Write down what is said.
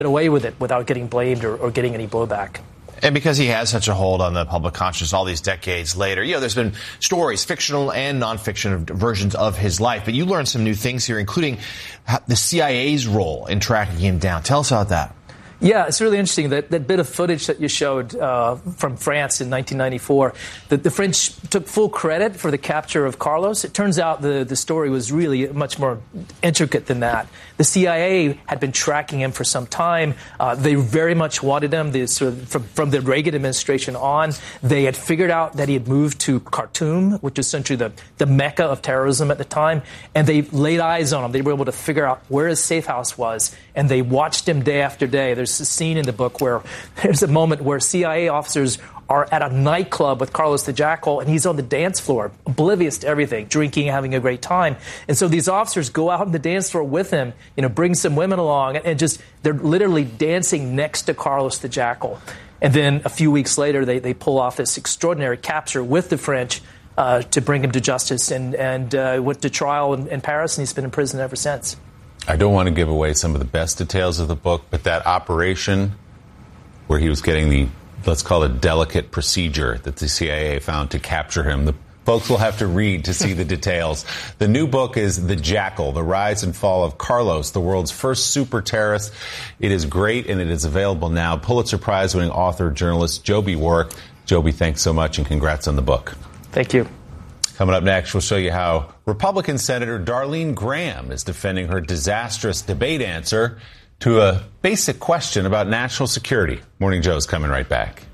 away with it without getting blamed or getting any blowback. And because he has such a hold on the public conscience all these decades later, there's been stories, fictional and nonfiction versions of his life. But you learned some new things here, including the CIA's role in tracking him down. Tell us about that. Yeah, it's really interesting, that bit of footage that you showed from France in 1994, that the French took full credit for the capture of Carlos. It turns out the story was really much more intricate than that. The CIA had been tracking him for some time. They very much wanted him. From the Reagan administration on, they had figured out that he had moved to Khartoum, which is essentially the mecca of terrorism at the time, and they laid eyes on him. They were able to figure out where his safe house was, and they watched him day after day. There's a scene in the book where there's a moment where CIA officers are at a nightclub with Carlos the Jackal, and he's on the dance floor, oblivious to everything, drinking, having a great time. And so these officers go out on the dance floor with him, bring some women along, and they're literally dancing next to Carlos the Jackal. And then a few weeks later, they pull off this extraordinary capture with the French to bring him to justice, and went to trial in Paris, and he's been in prison ever since. I don't want to give away some of the best details of the book, but that operation where he was getting the, let's call it, delicate procedure that the CIA found to capture him, the folks will have to read to see the details. The new book is The Jackal, The Rise and Fall of Carlos, the world's first super terrorist. It is great, and it is available now. Pulitzer Prize-winning author, journalist Joby Warrick. Joby, thanks so much, and congrats on the book. Thank you. Coming up next, we'll show you how Republican Senator Darlene Graham is defending her disastrous debate answer to a basic question about national security. Morning Joe's coming right back.